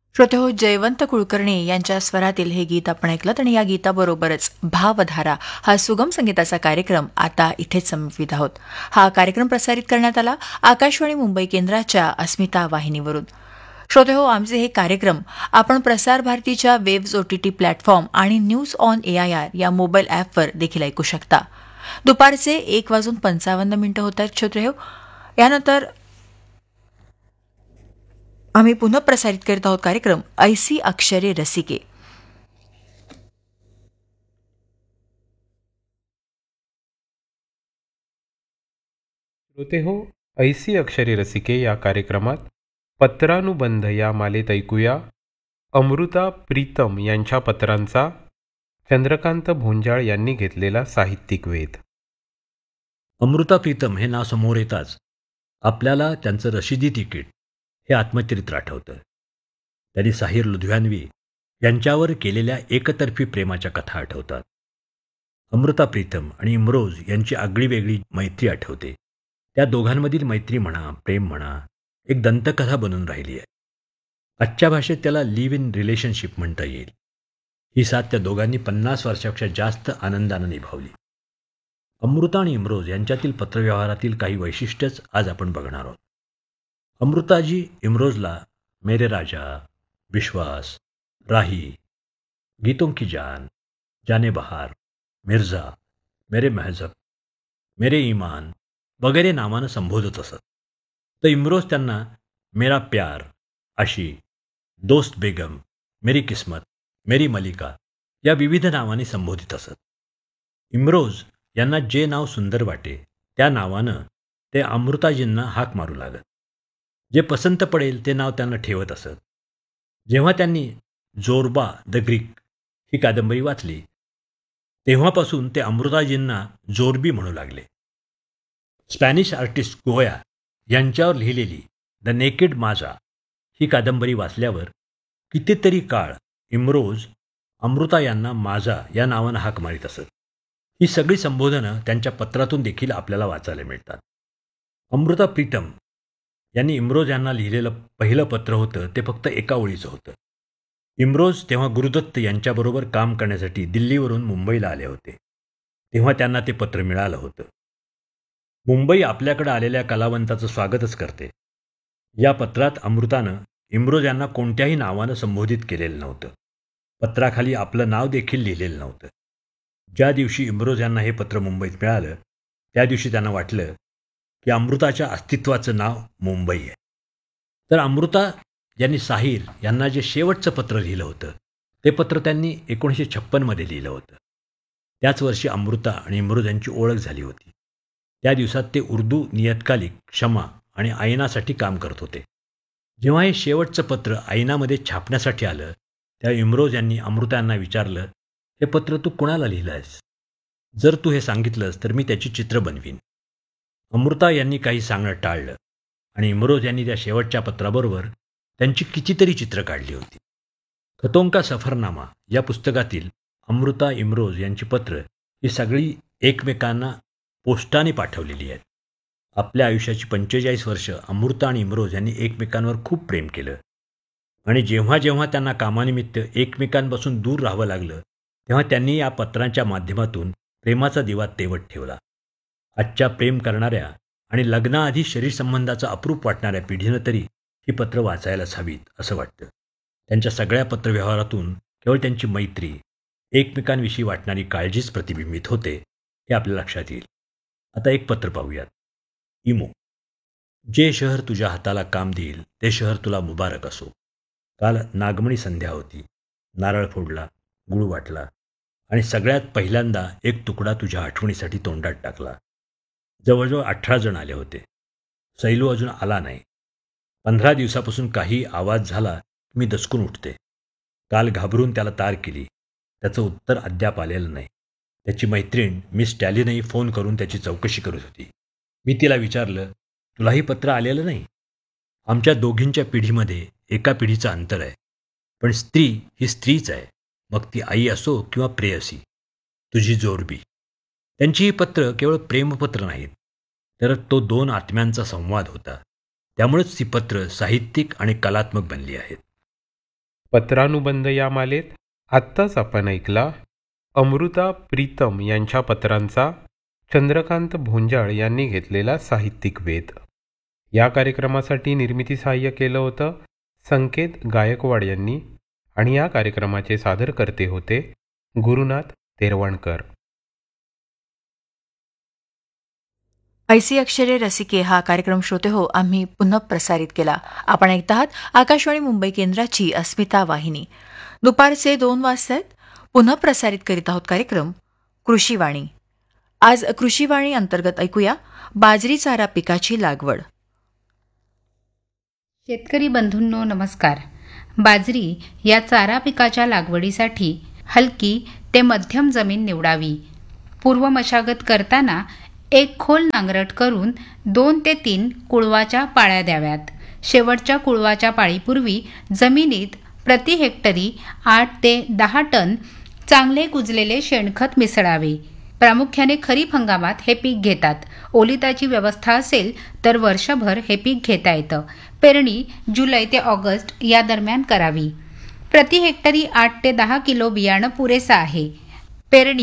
श्रोतेहो, जयवंत कुलकर्णी यांच्या स्वरातील हे गीत आपण ऐकलं आणि या गीताबरोबरच भावधारा हा सुगम संगीताचा कार्यक्रम आता इथेच संपवित आहोत. हा कार्यक्रम प्रसारित करण्यात आला आकाशवाणी मुंबई केंद्राच्या अस्मिता वाहिनीवरून. श्रोतेहो, आमचे हे कार्यक्रम आपण प्रसार भारतीच्या वेव्ज ओटीटी प्लॅटफॉर्म आणि न्यूज ऑन AIR या मोबाईल ॲपवर देखील ऐकू शकता. दुपारचे 1:55 होत आहेत. श्रोतेहो, यानंतर आम्ही पुन्हा प्रसारित करीत आहोत कार्यक्रम ऐसी अक्षरे रसिके. श्रोते हो, ऐसी अक्षरे रसिके या कार्यक्रमात पत्रानुबंध या मालेत ऐकूया अमृता प्रीतम यांच्या पत्रांचा चंद्रकांत भोंजाळ यांनी घेतलेला साहित्यिक वेध. अमृता प्रीतम हे नाव समोर येताच आपल्याला त्यांचं रशिदी तिकीट हे आत्मचरित्र आठवतं. त्यांनी साहिर लुधियानवी यांच्यावर केलेल्या एकतर्फी प्रेमाच्या कथा आठवतात. अमृता प्रीतम आणि इम्रोज यांची आगळीवेगळी मैत्री आठवते. त्या दोघांमधील मैत्री म्हणा, प्रेम म्हणा, एक दंतकथा बनून राहिली आहे. आजच्या भाषेत त्याला लिव्ह इन रिलेशनशिप म्हणता येईल. ही साथ त्या दोघांनी 50 वर्षापेक्षा जास्त आनंदानं निभावली. अमृता आणि इम्रोज यांच्यातील पत्रव्यवहारातील काही वैशिष्ट्यच आज आपण बघणार आहोत. अमृताजी इम्रोजला मेरे राजा, विश्वास, राही, गीतों की जान, जाने बहार, मिर्झा, मेरे महजब, मेरे ईमान वगैरे नावानं संबोधत असत. तर इम्रोज त्यांना मेरा प्यार, आशी, दोस्त बेगम, मेरी किस्मत, मेरी मलिका या विविध नावाने संबोधित असत. इम्रोज यांना जे नाव सुंदर वाटे त्या नावानं ते अमृताजींना हाक मारू लागत. जे पसंत पडेल ते नाव त्यांना ठेवत असत. जेव्हा त्यांनी जोरबा द ग्रीक ही कादंबरी वाचली तेव्हापासून ते अमृताजींना जोरबी म्हणू लागले. स्पॅनिश आर्टिस्ट गोया यांच्यावर लिहिलेली द नेकेड माझा ही कादंबरी वाचल्यावर कितीतरी काळ इम्रोज अमृता यांना माझा या नावानं हाक मारित असत. ही सगळी संबोधनं त्यांच्या पत्रातून देखील आपल्याला वाचायला मिळतात. अमृता प्रीतम यांनी इम्रोज यांना लिहिलेलं पहिलं पत्र होतं ते फक्त एका ओळीचं होतं. इम्रोज तेव्हा गुरुदत्त यांच्याबरोबर काम करण्यासाठी दिल्लीवरून मुंबईला आले होते. तेव्हा त्यांना ते पत्र मिळालं होतं. मुंबई आपल्याकडे आलेल्या कलावंताचं स्वागतच करते. या पत्रात अमृतानं इम्रोज यांना कोणत्याही नावानं संबोधित केलेलं नव्हतं. पत्राखाली आपलं नाव देखील लिहिलेलं नव्हतं. ज्या दिवशी इम्रोज यांना हे पत्र मुंबईत मिळालं त्या दिवशी त्यांना वाटलं की अमृताच्या अस्तित्वाचं नाव मुंबई आहे. तर अमृता यांनी साहिर यांना जे शेवटचं पत्र लिहिलं होतं ते पत्र त्यांनी 1956 लिहिलं होतं. त्याच वर्षी अमृता आणि इम्रोज यांची ओळख झाली होती. त्या दिवसात ते उर्दू नियतकालिक शमा आणि आईनासाठी काम करत होते. जेव्हा हे शेवटचं पत्र आईनामध्ये छापण्यासाठी आलं तेव्हा इम्रोज यांनी अमृता यांना विचारलं, हे पत्र तू कुणाला लिहिलं आहेस? जर तू हे सांगितलंस तर मी त्याची चित्र बनवीन. अमृता यांनी काही सांगणं टाळलं आणि इम्रोज यांनी त्या शेवटच्या पत्राबरोबर त्यांची कितीतरी चित्र काढली होती. खतों का सफरनामा या पुस्तकातील अमृता इम्रोज यांची पत्र ही सगळी एकमेकांना पोस्टाने पाठवलेली आहेत. आपल्या आयुष्याची 45 वर्ष अमृता आणि इम्रोज यांनी एकमेकांवर खूप प्रेम केलं आणि जेव्हा जेव्हा त्यांना कामानिमित्त एकमेकांपासून दूर राहावं लागलं तेव्हा त्यांनी या पत्रांच्या माध्यमातून प्रेमाचा दिवा तेवत ठेवला. आजच्या प्रेम करणाऱ्या आणि लग्नाआधी शरीरसंबंधाचा अप्रूप वाटणाऱ्या पिढीनं तरी ही पत्र वाचायलाच हवीत असं वाटतं. त्यांच्या सगळ्या पत्रव्यवहारातून केवळ त्यांची मैत्री, एकमेकांविषयी वाटणारी काळजीच प्रतिबिंबित होते हे आपल्या लक्षात येईल. आता एक पत्र पाहूयात. इमो. जे शहर तुझ्या हाताला काम देईल ते शहर तुला मुबारक असो. काल नागमणी संध्या होती. नारळ फोडला, गुळ वाटला आणि सगळ्यात पहिल्यांदा एक तुकडा तुझ्या आठवणीसाठी तोंडात टाकला. जवळजवळ 18 जण आले होते. सैलू अजून आला नाही. 15 दिवसापासून काही आवाज झाला मी दचकून उठते. काल घाबरून त्याला तार केली. त्याचं उत्तर अद्याप आलेलं नाही. त्याची मैत्रीण मिस टॅलीनंही फोन करून त्याची चौकशी करत होती. मी तिला विचारलं, तुलाही पत्र आलेलं नाही? आमच्या दोघींच्या पिढीमध्ये एका पिढीचं अंतर आहे. पण स्त्री ही स्त्रीच आहे, मग ती आई असो किंवा प्रेयसी. तुझी जोरबी. त्यांची ही पत्र केवळ प्रेमपत्र नाहीत, तर तो 2 आत्म्यांचा संवाद होता. त्यामुळेच ती पत्र साहित्यिक आणि कलात्मक बनली आहेत. पत्रानुबंध या मालेत आत्ताच आपण ऐकला अमृता प्रीतम यांच्या पत्रांचा चंद्रकांत भोंजाळ यांनी घेतलेला साहित्यिक वेध. या कार्यक्रमासाठी निर्मिती सहाय्य केलं होतं संकेत गायकवाड यांनी आणि या कार्यक्रमाचे सादरकर्ते होते गुरुनाथ तेरवणकर. ऐसी अक्षरे रसिके हा कार्यक्रम श्रोते हो आम्ही पुन्हा प्रसारित केला. आपण ऐकत आहात आकाशवाणी मुंबई केंद्राची अस्मिता वाहिनी. दुपारचे 2 वाजता पुन्हा प्रसारित करीत आहोत कार्यक्रम कृषीवाणी. आज कृषीवाणी अंतर्गत ऐकूया बाजरी चारा पिकाची लागवड. शेतकरी बंधूंनो नमस्कार. बाजरी या चारा पिकाच्या लागवडीसाठी हलकी ते मध्यम जमीन निवडावी. पूर्व मशागत करताना एक खोल नांगरट करून 2 ते 3 कुळवाच्या पाळ्या द्याव्यात. शेवटच्या कुळवाच्या पाळीपूर्वी जमिनीत प्रति हेक्टरी 8 ते 10 टन चांगले कुजलेले शेणखत मिसळावे. प्रामुख्याने खरीप हंगामात हे पीक घेतात. ओलिताची व्यवस्था असेल तर वर्षभर हे पीक घेता येतं. पेरणी जुलै ते ऑगस्ट या दरम्यान करावी. प्रति हेक्टरी 8 ते 10 किलो बियाणं पुरेसं आहे. पेरणी